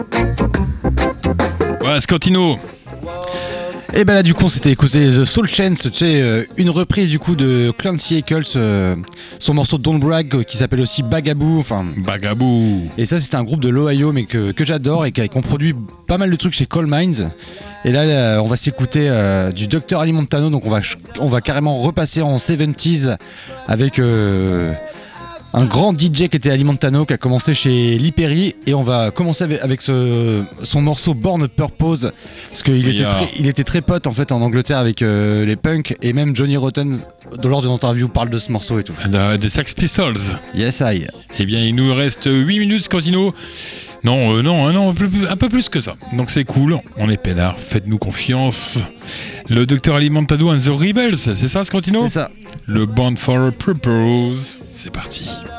Voilà, Scantino. Et ben là du coup on s'était écouté The Soul Chance, tu sais, une reprise du coup de Clancy Eccles, son morceau Don't Brag qui s'appelle aussi Bagaboo, enfin Bagaboo. Et ça c'était un groupe de l'Ohio mais que j'adore et qui ont produit pas mal de trucs chez Coal Mines. Et là on va s'écouter du Dr Ali Montano, donc on va carrément repasser en 70s avec un grand DJ qui était Ali Montano, qui a commencé chez Lee Perry, et on va commencer avec son morceau Born Purpose, parce qu'il était très pote en fait en Angleterre avec les punks, et même Johnny Rotten lors d'une interview parle de ce morceau et tout. Des Sex Pistols. Yes I. Eh bien il nous reste 8 minutes, Scantino. Non, un peu plus que ça. Donc c'est cool, on est peinard, faites-nous confiance. Le Dr Ali Montano and the Rebels, c'est ça, Scantino ? C'est ça. Le Born for a Purpose, c'est parti.